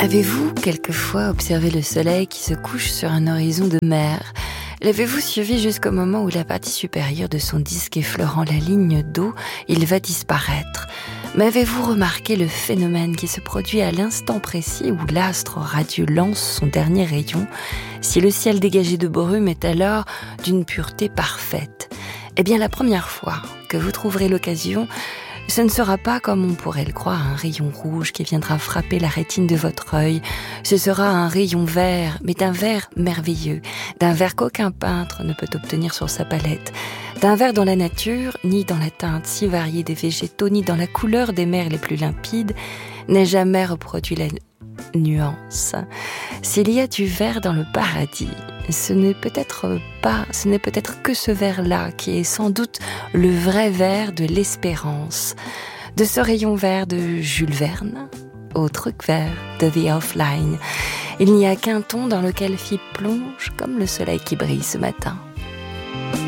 Avez-vous quelquefois observé le soleil qui se couche sur un horizon de mer ? L'avez-vous suivi jusqu'au moment où la partie supérieure de son disque effleurant la ligne d'eau, il va disparaître ? Mais avez-vous remarqué le phénomène qui se produit à l'instant précis où l'astre radieux lance son dernier rayon, si le ciel dégagé de brume est alors d'une pureté parfaite ? Eh bien, la première fois que vous trouverez l'occasion, ce ne sera pas, comme on pourrait le croire, un rayon rouge qui viendra frapper la rétine de votre œil. Ce sera un rayon vert, mais d'un vert merveilleux, d'un vert qu'aucun peintre ne peut obtenir sur sa palette, d'un vert dont la nature, ni dans la teinte si variée des végétaux, ni dans la couleur des mers les plus limpides, n'a jamais reproduit la nuance. S'il y a du vert dans le paradis, ce n'est peut-être que ce vert-là qui est sans doute le vrai vert de l'espérance, de ce rayon vert de Jules Verne au truc vert de The Offline. Il n'y a qu'un ton dans lequel Fibre plonge comme le soleil qui brille ce matin.